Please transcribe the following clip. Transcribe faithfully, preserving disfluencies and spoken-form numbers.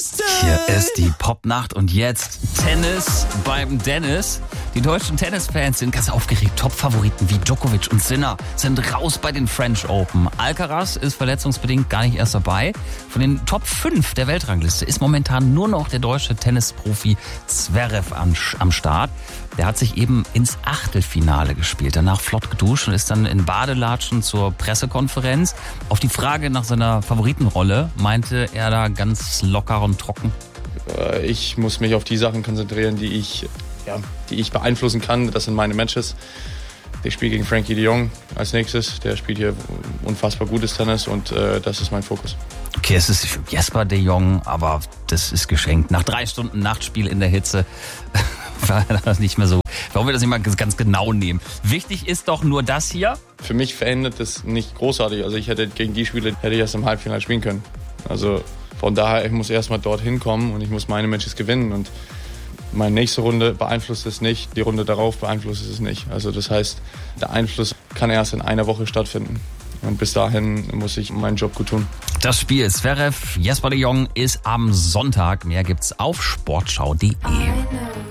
Hier ist die Popnacht und jetzt Tennis beim Dennis. Die deutschen Tennisfans sind ganz aufgeregt. Top-Favoriten wie Djokovic und Sinner sind raus bei den French Open. Alcaraz ist verletzungsbedingt gar nicht erst dabei. Von den Top fünf der Weltrangliste ist momentan nur noch der deutsche Tennisprofi Zverev am, am Start. Der hat sich eben ins Achtelfinale gespielt, danach flott geduscht und ist dann in Badelatschen zur Pressekonferenz. Auf die Frage nach seiner Favoritenrolle meinte er da ganz locker und trocken: Ich muss mich auf die Sachen konzentrieren, die ich, ja, die ich beeinflussen kann. Das sind meine Matches. Ich spiele gegen Frankie de Jong als nächstes. Der spielt hier unfassbar gutes Tennis und äh, das ist mein Fokus. Okay, es ist Jesper de Jong, aber das ist geschenkt. Nach drei Stunden Nachtspiel in der Hitze war das nicht mehr so. Wollen wir das nicht mal ganz genau nehmen? Wichtig ist doch nur das hier. Für mich verändert das nicht großartig. Also ich hätte gegen die Spieler hätte ich erst im Halbfinale spielen können. Also von daher, ich muss erst mal dorthin kommen und ich muss meine Matches gewinnen. Und meine nächste Runde beeinflusst es nicht, die Runde darauf beeinflusst es nicht. Also das heißt, der Einfluss kann erst in einer Woche stattfinden. Und bis dahin muss ich meinen Job gut tun. Das Spiel Zverev, Jesper de Jong ist am Sonntag. Mehr gibt's auf sportschau punkt de.